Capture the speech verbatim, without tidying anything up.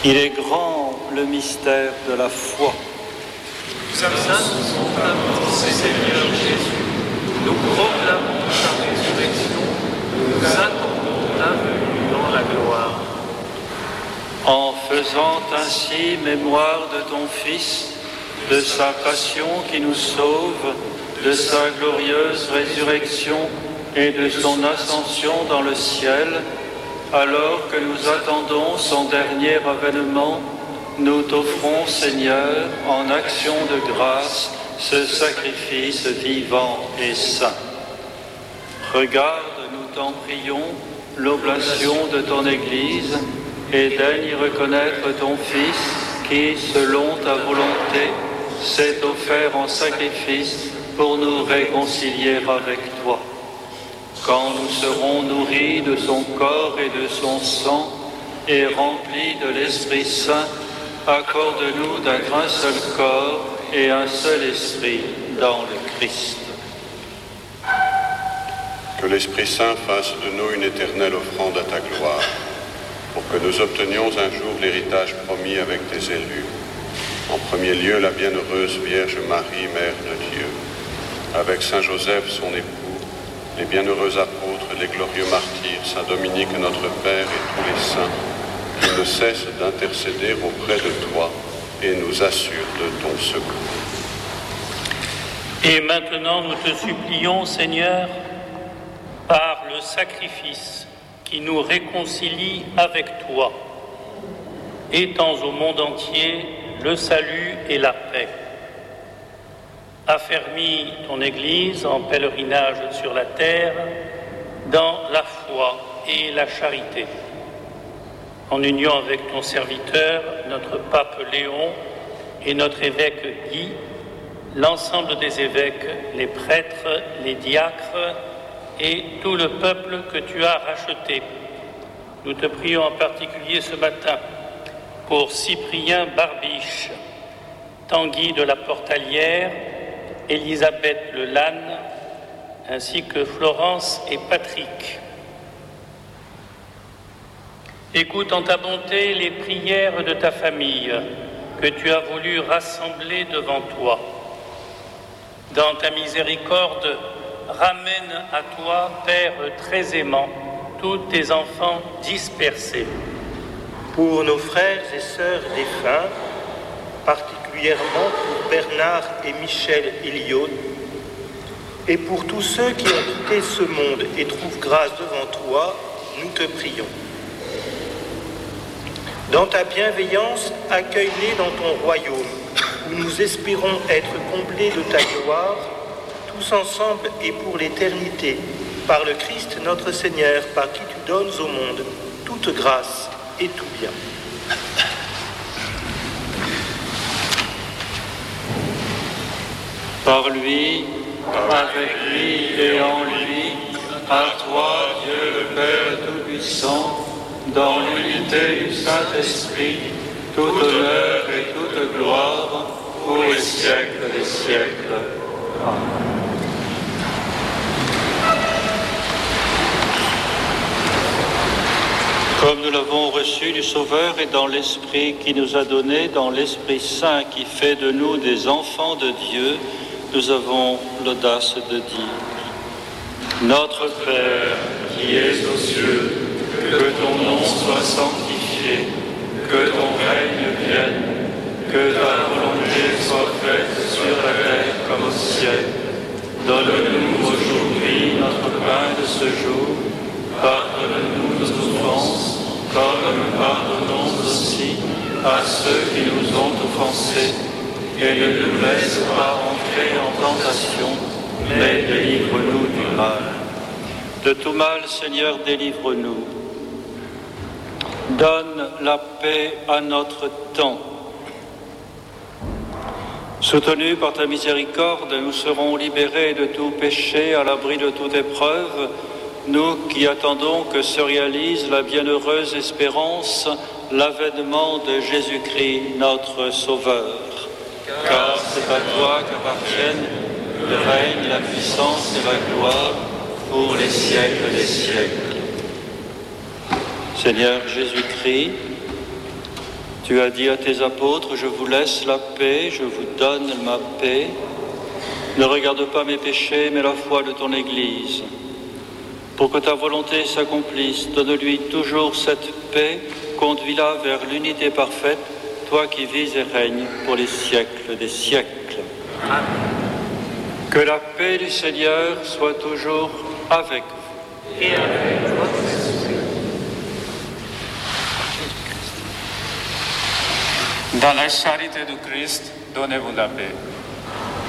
Il est grand le mystère de la foi. Nous annonçons, Seigneur Jésus, nous proclamons ta résurrection, nous attendons ta venue dans la gloire. En faisant ainsi mémoire de ton Fils, de sa passion qui nous sauve, de sa glorieuse résurrection et de son ascension dans le ciel, alors que nous attendons son dernier avènement, nous t'offrons, Seigneur, en action de grâce, ce sacrifice vivant et saint. Regarde, nous t'en prions, l'oblation de ton Église, et daigne y reconnaître ton Fils, qui, selon ta volonté, s'est offert en sacrifice pour nous réconcilier avec toi. Quand nous serons nourris de son corps et de son sang et remplis de l'Esprit Saint, accorde-nous d'être un seul corps et un seul esprit dans le Christ. Que l'Esprit Saint fasse de nous une éternelle offrande à ta gloire, pour que nous obtenions un jour l'héritage promis avec tes élus. En premier lieu, la bienheureuse Vierge Marie, Mère de Dieu, avec Saint Joseph, son époux, les bienheureux apôtres, les glorieux martyrs, Saint Dominique, notre Père, et tous les saints, qui ne cessent d'intercéder auprès de toi et nous assurent de ton secours. Et maintenant, nous te supplions, Seigneur, par le sacrifice qui nous réconcilie avec toi, étends au monde entier le salut et la paix. Affermis ton Église en pèlerinage sur la terre, dans la foi et la charité. En union avec ton serviteur, notre pape Léon et notre évêque Guy, l'ensemble des évêques, les prêtres, les diacres et tout le peuple que tu as racheté. Nous te prions en particulier ce matin pour Cyprien Barbiche, Tanguy de la Portalière, Élisabeth Le Lanne, ainsi que Florence et Patrick. Écoute en ta bonté les prières de ta famille que tu as voulu rassembler devant toi. Dans ta miséricorde, ramène à toi, Père très aimant, tous tes enfants dispersés. Pour nos frères et sœurs défunts, particulièrement pour Bernard et Michel Eliot, et pour tous ceux qui ont quitté ce monde et trouvent grâce devant toi, nous te prions. Dans ta bienveillance, accueille-les dans ton royaume, où nous espérons être comblés de ta gloire, tous ensemble et pour l'éternité, par le Christ notre Seigneur, par qui tu donnes au monde toute grâce et tout bien. Par lui, avec lui et en lui, à toi, Dieu le Père Tout-Puissant, dans l'unité du Saint-Esprit, tout honneur et toute gloire, pour les siècles des siècles. Amen. Comme nous l'avons reçu du Sauveur et dans l'Esprit qui nous a donné, dans l'Esprit Saint qui fait de nous des enfants de Dieu, nous avons l'audace de dire: Notre Père qui es aux cieux, que ton nom soit sanctifié, que ton règne vienne, que ta volonté soit faite sur la terre comme au ciel. Donne-nous aujourd'hui notre pain de ce jour. Pardonne-nous nos offenses, comme nous pardonnons aussi à ceux qui nous ont offensés. Et ne nous laisse pas entrer en tentation, mais délivre-nous du mal. De tout mal, Seigneur, délivre-nous. Donne la paix à notre temps. Soutenus par ta miséricorde, nous serons libérés de tout péché, à l'abri de toute épreuve, nous qui attendons que se réalise la bienheureuse espérance, l'avènement de Jésus-Christ, notre Sauveur. Car c'est à toi qu'appartiennent le règne, la puissance et la gloire pour les siècles des siècles. Seigneur Jésus-Christ, Tu as dit à tes apôtres, je vous laisse la paix, je vous donne ma paix. Ne regarde pas mes péchés, mais la foi de ton Église. Pour que ta volonté s'accomplisse, donne-lui toujours cette paix, conduis-la vers l'unité parfaite, toi qui vis et règnes pour les siècles des siècles. Amen. Que la paix du Seigneur soit toujours avec vous. Et avec votre esprit. Dans la charité du Christ, donnez-vous la paix.